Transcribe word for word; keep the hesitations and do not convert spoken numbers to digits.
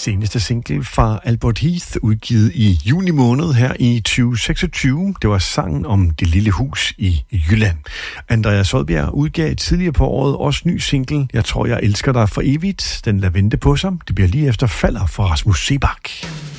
seneste single fra Albert Heath, udgivet i juni måned her i tyve seksogtyve. Det var sangen om det lille hus i Jylland. Andreas Odbjerg udgav tidligere på året også ny single, Jeg tror jeg elsker dig for evigt. Den lader vente på sig. Det bliver lige efter Falder fra Rasmus Seebach.